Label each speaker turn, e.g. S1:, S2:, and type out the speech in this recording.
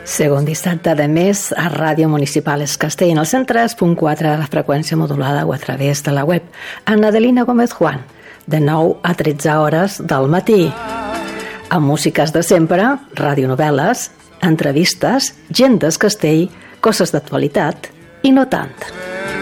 S1: Segon dissabte de mes a Ràdio Municipal Es Castell, en el 103.4 de la freqüència modulada o a través de la web. Amb Adelina Gómez Juan, de 9 a 13 hores del matí. Amb músiques de sempre, radionovel·les, entrevistes, gent d'Es Castell, coses d'actualitat i no tant.